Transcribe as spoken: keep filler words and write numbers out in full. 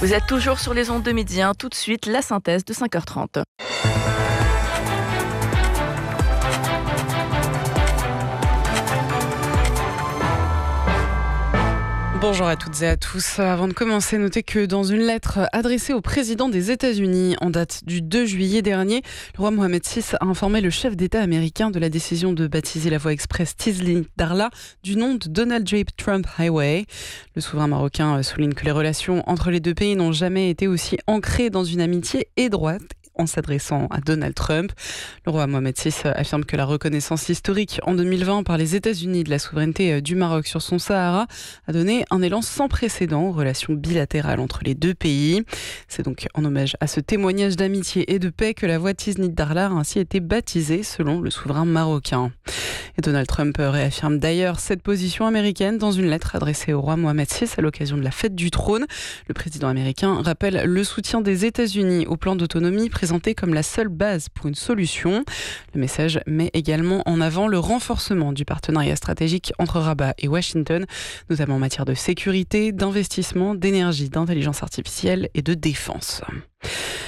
Vous êtes toujours sur les ondes de midi, hein. Tout de suite, la synthèse de cinq heures trente. Bonjour à toutes et à tous. Avant de commencer, notez que dans une lettre adressée au président des États-Unis en date du deux juillet dernier, le roi Mohamed six a informé le chef d'État américain de la décision de baptiser la voie express Tisli-Darla du nom de Donald J. Trump Highway. Le souverain marocain souligne que les relations entre les deux pays n'ont jamais été aussi ancrées dans une amitié étroite en s'adressant à Donald Trump. Le roi Mohamed six affirme que la reconnaissance historique en deux mille vingt par les États-Unis de la souveraineté du Maroc sur son Sahara a donné un élan sans précédent aux relations bilatérales entre les deux pays. C'est donc en hommage à ce témoignage d'amitié et de paix que la voie Tisli-Darla a ainsi été baptisée selon le souverain marocain. Et Donald Trump réaffirme d'ailleurs cette position américaine dans une lettre adressée au roi Mohamed six à l'occasion de la fête du trône. Le président américain rappelle le soutien des États-Unis au plan d'autonomie présenté comme la seule base pour une solution. Le message met également en avant le renforcement du partenariat stratégique entre Rabat et Washington, notamment en matière de sécurité, d'investissement, d'énergie, d'intelligence artificielle et de défense.